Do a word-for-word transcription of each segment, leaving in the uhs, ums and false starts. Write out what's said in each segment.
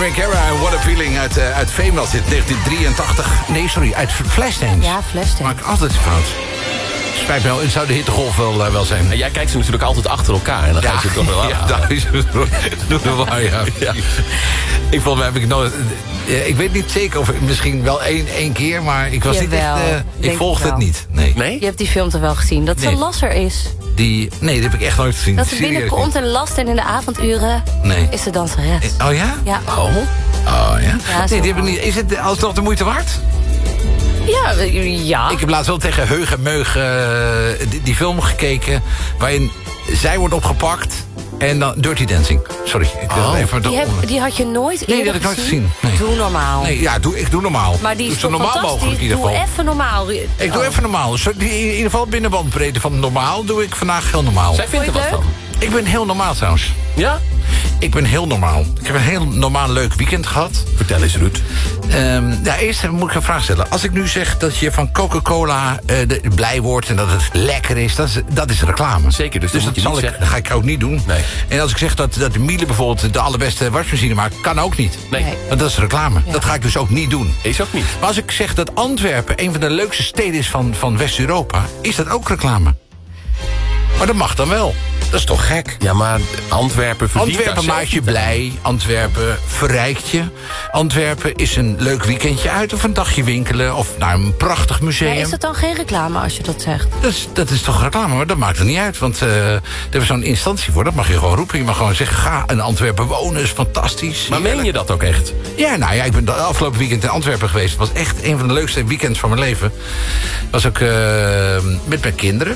Rick Era en What a Feeling uit, uh, uit Fame was dit, negentien drieëntachtig. Nee, sorry, uit Flashdance. Ja, Flashdance. Maak ik altijd fout. Spijt me wel, en zou de hittegolf wel, uh, wel zijn. En jij kijkt ze natuurlijk altijd achter elkaar. En dan ga je ze toch wel aan. Ja, dat is het waar, ja. ja. Ik vond mij heb ik nooit... Uh, ik weet niet zeker of misschien wel één, één keer, maar ik was Jawel, niet echt... Uh, ik volgde het niet, nee. Nee? Je hebt die film toch wel gezien, dat ze Nee. een lasser is? Die, nee, dat heb ik echt nooit gezien. Dat ze Serieus binnenkomt en last en in de avonduren Nee. is de danseres. niet. Oh ja? Ja. Oh, oh ja? Ja, zo nee, die heb ik niet. Is het alsnog de moeite waard? Ja, ja. Ik heb laatst wel tegen Heug en Meug uh, die, die film gekeken... waarin zij wordt opgepakt en dan Dirty Dancing. Sorry, ik wil Oh. even... Die, heb, die had je nooit eerder Nee, die had ik nooit gezien. Nee. Doe normaal. Nee, ja, doe, ik doe normaal. Maar die doe is zo toch normaal fantastisch? mogelijk in ieder Doe geval. even normaal. Ik doe Oh. even normaal. Zo, die, in ieder geval binnen bandbreedte van normaal doe ik vandaag heel normaal. Zij vindt er Vond wat je het van. Ik ben heel normaal trouwens. Ja? Ik ben heel normaal. Ik heb een heel normaal leuk weekend gehad. Vertel eens, Ruud. Um, ja, eerst moet ik een vraag stellen. Als ik nu zeg dat je van Coca-Cola uh, de, blij wordt en dat het lekker is, dat is, dat is reclame. Zeker, dus dat dat, moet je zal niet ik, zeggen. dat ga ik ook niet doen. Nee. En als ik zeg dat, dat de Miele bijvoorbeeld de allerbeste wasmachine maakt, kan ook niet. Nee, Nee. Want dat is reclame. Ja. Dat ga ik dus ook niet doen. is ook niet. Maar als ik zeg dat Antwerpen een van de leukste steden is van, van West-Europa, is dat ook reclame. Maar dat mag dan wel. Dat is toch gek? Ja, maar Antwerpen verdient Antwerpen daar zelf maakt je niet aan. blij. Antwerpen verrijkt je. Antwerpen is een leuk weekendje uit of een dagje winkelen of naar een prachtig museum. Maar is dat dan geen reclame als je dat zegt? Dat is, dat is toch reclame, maar dat maakt er niet uit. Want uh, er is zo'n instantie voor, dat mag je gewoon roepen. Je mag gewoon zeggen, ga in Antwerpen wonen, is fantastisch. Maar meen je dat ook echt? Ja, nou ja, ik ben de afgelopen weekend in Antwerpen geweest. Het was echt een van de leukste weekends van mijn leven. Was ook uh, met mijn kinderen.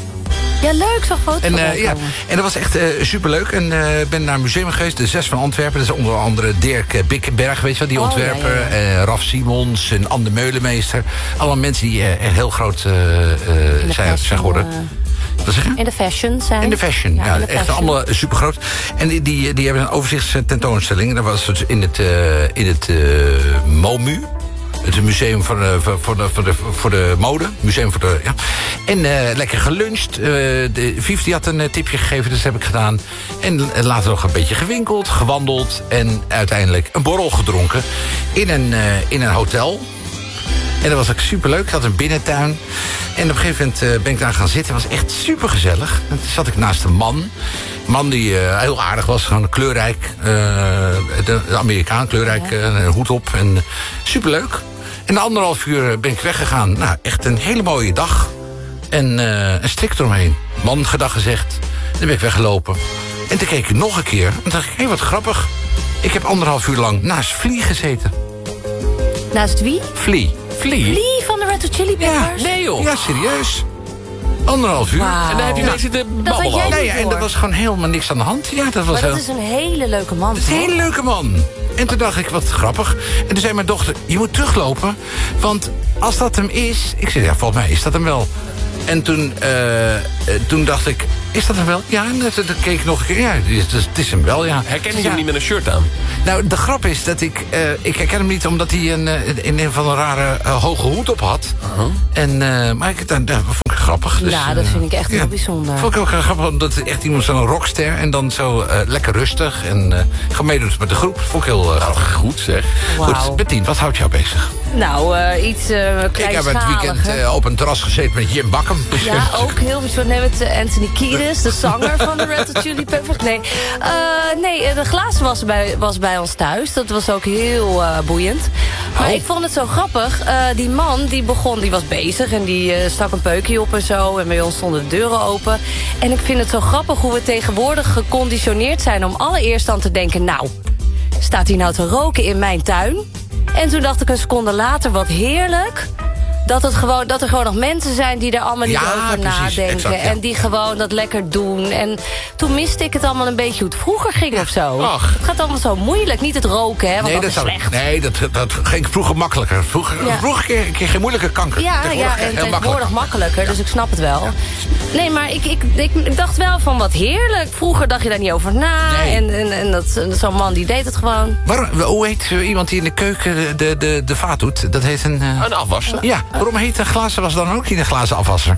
Ja, leuk, zag foto's En, voorbij uh, ja, komen. en dat was echt uh, superleuk. En ik uh, ben naar een museum geweest, de Zes van Antwerpen. Dat is onder andere Dirk uh, Bikkenberg, weet je wel, die Oh, ontwerper. ja, ja, ja. Uh, Raf Simons en Anne de Meulemeester. Allemaal mensen die uh, echt heel groot uh, uh, In de zijn, zijn geworden. fashion, Wat zeg je? In de fashion zijn. In de fashion, ja, in de echt fashion. allemaal super groot. En die, die, die hebben een overzichtstentoonstelling. Dat was dus in het, uh, in het uh, MOMU. Het museum voor de, voor de, voor de, voor de mode. Museum voor de, ja. En uh, lekker geluncht. Uh, de Vief die had een uh, tipje gegeven, dus dat heb ik gedaan. En uh, later nog een beetje gewinkeld, gewandeld. En uiteindelijk een borrel gedronken. In een, uh, in een hotel. En dat was ook superleuk. Ik had een binnentuin. En op een gegeven moment uh, ben ik daar gaan zitten. Het was echt supergezellig. En toen zat ik naast een man. Een man die uh, heel aardig was. Gewoon kleurrijk. Uh, de, de Amerikaan, kleurrijk. Uh, een hoed op. En uh, superleuk. En na anderhalf uur ben ik weggegaan. Nou, echt een hele mooie dag. En uh, een strik eromheen. Man gedag gezegd. Dan ben ik weggelopen. En toen keek ik nog een keer. En toen dacht ik, hé, hey, wat grappig. Ik heb anderhalf uur lang naast Flea gezeten. Naast wie? Flea. Flea? Lee van de Red Hot Chili Peppers? Nee, joh. Ja, serieus. Anderhalf uur. Wauw. En daar heb je Ja. mee zitten Dat had babbelen. jij Nee, ja, en er was gewoon helemaal niks aan de hand. Ja, dat was Maar dat heel... is een hele leuke man. Dat is een hele leuke man. En toen dacht ik, wat grappig. En toen zei mijn dochter, je moet teruglopen. Want als dat hem is... Ik zei, ja, volgens mij is dat hem wel. En toen, uh, uh, toen dacht ik, is dat hem wel? Ja, en toen keek ik nog een keer. Ja, het is, het is hem wel, ja. Herken je Dus hem ja. niet met een shirt aan? Nou, de grap is dat ik... Uh, ik herken hem niet omdat hij een, uh, in een van een rare uh, hoge hoed op had. Uh-huh. En, uh, maar ik, dat, dat vond ik grappig. Dus, Ja, dat uh, vind ik echt ja. heel bijzonder. Vond ik ook grappig, omdat het echt iemand zo'n rockster... en dan zo uh, lekker rustig en uh, gewoon meedoet met de groep. Vond ik heel uh, grappig. Goed zeg. Wauw. Goed, Bettien, wat houdt jou bezig? Nou, uh, iets uh, Ik heb het weekend kleinschaliger. uh, op een terras gezeten met Jim Bakken. Dus, Ja, ook heel bijzonder. Nee, met uh, Anthony Kiedis, de zanger van de Red Hot Chili Peppers. Nee, uh, nee de glazen was bij, was bij ons thuis. Dat was ook heel uh, boeiend. Maar Oh. ik vond het zo grappig. Uh, die man, die begon, die was bezig en die uh, stak een peukje op en zo. En bij ons stonden de deuren open. En ik vind het zo grappig hoe we tegenwoordig geconditioneerd zijn... om allereerst dan te denken, nou, staat hij nou te roken in mijn tuin? En toen dacht ik een seconde later, wat heerlijk... Dat, het gewoon, dat er gewoon nog mensen zijn die er allemaal niet Ja, over precies, nadenken. exact, ja. En die gewoon dat lekker doen. En toen miste ik het allemaal een beetje hoe het vroeger ging of zo. Ach. Het gaat allemaal zo moeilijk. Niet het roken, hè, want nee, dat, dat, is zou, slecht. nee dat, dat ging vroeger makkelijker. Vroeger, Ja. vroeger kreeg, kreeg je moeilijke kanker. Ja, Tegenwoordig ja, krijg en je heel tegenwoordig makkelijk. makkelijker, dus ik snap het wel. Nee, maar ik, ik, ik, ik dacht wel van wat heerlijk. Vroeger dacht je daar niet over na. Nee. En, en, en dat, en zo'n man die deed het gewoon. Waarom, hoe heet zo iemand die in de keuken de, de, de, de vaat doet? Dat heet een... Uh... Een afwasser? Ja, waarom heet een glazen was dan ook niet een glazen afwasser?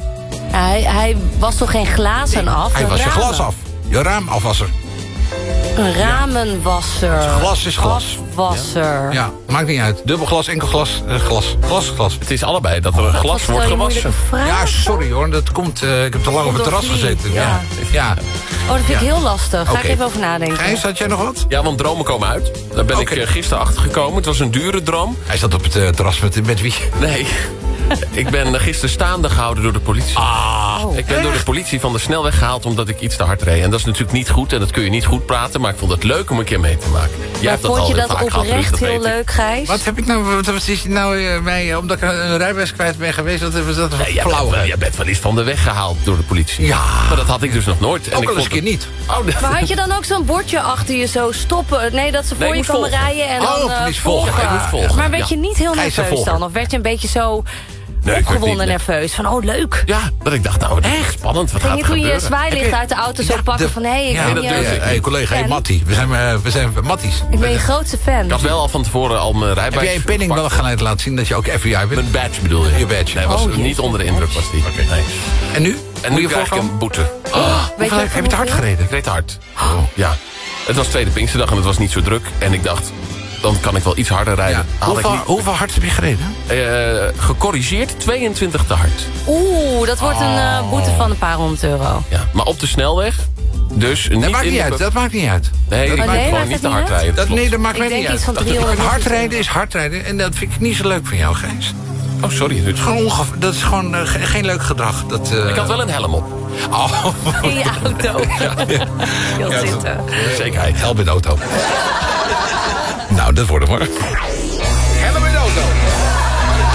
Hij, hij was toch geen glazen af? Hij een was je ramen. glas af. Je raamafwasser. Een ramenwasser. Glas is glas. Wasser. Ja, maakt niet uit. Dubbel glas, enkel glas, uh, glas. Glas, glas. Het is allebei dat er een glas wordt gewassen. Ja, sorry hoor, dat komt... Uh, ik heb te lang op het terras gezeten. Ja. Ja. ja. Oh, dat vind ik ja. heel lastig. Ga okay. ik even over nadenken. Gijs, had jij nog wat? Ja, want dromen komen uit. Daar ben okay. ik uh, gisteren achter gekomen. Het was een dure droom. Hij zat op het uh, terras met, met wie? Nee. Ik ben gisteren staande gehouden door de politie. Ah, ik ben door de politie van de snelweg gehaald omdat ik iets te hard reed. En dat is natuurlijk niet goed en dat kun je niet goed praten. Maar ik vond het leuk om een keer mee te maken. Jij hebt dat vond al je dat vaak oprecht gehad, dat heel leuk, Gijs? Wat heb ik nou, wat, wat is nou uh, mij, omdat ik een rijbewijs kwijt ben geweest, dat was dat nee, jij flauw. Bent, jij bent wel eens van de weg gehaald door de politie. Ja. Maar dat had ik dus nog nooit. En ook ik al eens een keer het... niet. Oh, dat... Maar had je dan ook zo'n bordje achter je zo stoppen? Nee, dat ze voor nee, je kwamen rijden en oh, dan uh, politie volgen. volgen. Ja, ik moest volgen. Maar werd je niet heel Gijs nerveus dan? Of werd je een beetje zo... Nee, opgewonden nerveus. Van, oh, leuk. Ja, dat ik dacht, nou, het is echt spannend. Wat Ging gaat je er toen je gebeuren? zwaailicht uit de auto zo ja, pakken de, van... hé, hey, ik ja, ben dat je... durf ik. Hey, collega, hey, Mattie. We zijn, uh, we zijn Matties. Ik ben je grootste fan. Ik had wel al van tevoren al mijn rijbewijs... Heb jij een pinning wel gaan laten zien dat je ook F B I bent? Mijn badge bedoel je? Je badge. Nee, was oh, niet onder de indruk was die. Okay. Nee. En nu? En nu krijg ik een boete. Oh, weet je, heb je te hard gereden? Ik reed te hard. Oh. Ja. Het was tweede Pinksterdag en het was niet zo druk. En ik dacht, dan kan ik wel iets harder rijden. Ja. Hoeveel, niet... hoeveel hard heb je gereden? Uh, gecorrigeerd tweeëntwintig te hard. Oeh, dat wordt een uh, boete van een paar honderd euro. Ja, maar op de snelweg. Dus niet dat maakt niet in uit, de... dat maakt niet uit. Nee, dat ik maakt nee, gewoon niet te hard rijden. Dat, nee, dat maakt mij niet uit. Dat hard rijden is hard rijden en dat vind ik niet zo leuk van jou, Gijs. Oh, sorry. Dat is gewoon, onge... dat is gewoon uh, ge geen leuk gedrag. Dat, uh... Ik had wel een helm op. Oh. In je auto. Ja, ja. Ja, zitten. Zekerheid. Helm in de auto. Nou, dat wordt hem hoor.